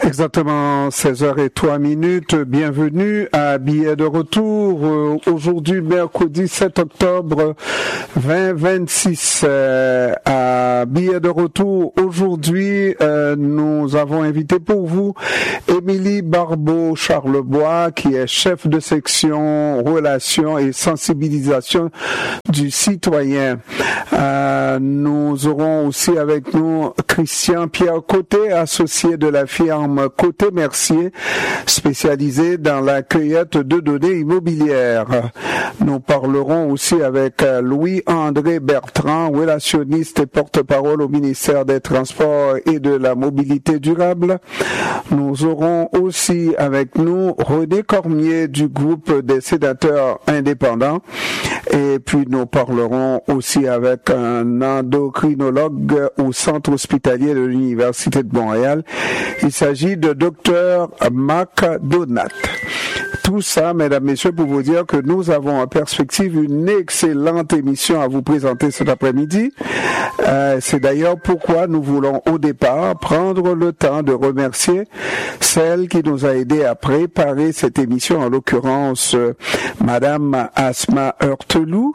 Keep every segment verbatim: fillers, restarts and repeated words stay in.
Exactement seize heures zéro trois minutes. Bienvenue à Billet de retour. Euh, aujourd'hui, mercredi sept octobre vingt vingt-six. Euh, à Billet de retour, aujourd'hui, euh, nous avons invité pour vous Émilie Barbeau-Charlebois, qui est chef de section relations et sensibilisation du citoyen. Euh, nous aurons aussi avec nous Christian Pierre Côté, associé de la firme Côté Mercier, spécialisé dans la cueillette de données immobilières. Nous parlerons aussi avec Louis-André Bertrand, relationniste et porte-parole au ministère des Transports et de la Mobilité durable. Nous aurons aussi avec nous René Cormier du groupe des sénateurs indépendants. Et puis nous parlerons aussi avec un endocrinologue au centre hospitalier de l'Université de Montréal. Il s'agit de docteur Marc Donat. Tout ça, mesdames, messieurs, pour vous dire que nous avons en perspective une excellente émission à vous présenter cet après-midi. Euh, c'est d'ailleurs pourquoi nous voulons au départ prendre le temps de remercier celle qui nous a aidé à préparer cette émission, en l'occurrence euh, Madame Asma Heurtelou,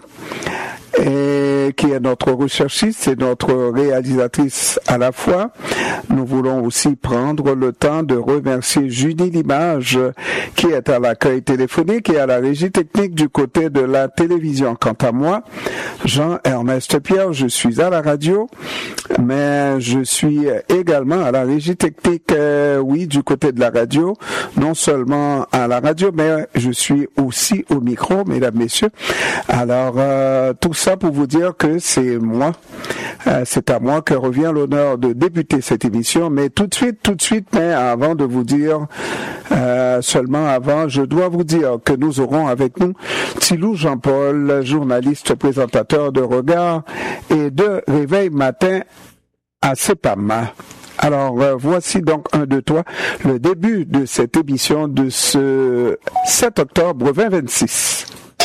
et qui est notre recherchiste et notre réalisatrice à la fois. Nous voulons aussi prendre le temps de remercier Julie Limage, qui est à l'accueil téléphonique et à la régie technique du côté de la télévision. Quant à moi, Jean-Ernest Pierre, je suis à la radio, mais je suis également à la régie technique, euh, oui, du côté de la radio, non seulement à la radio, mais je suis aussi au micro, mesdames, messieurs. Alors, euh, tout ça pour vous dire que c'est moi, euh, c'est à moi que revient l'honneur de débuter cette émission, mais tout de suite, tout de suite, mais avant de vous dire, euh, seulement avant, je dois vous dire que nous aurons avec nous Thilou Jean-Paul, journaliste, présentateur de Regard et de Réveil Matin à C E P A M. Alors, euh, voici donc un de toi, le début de cette émission de ce sept octobre vingt vingt-six.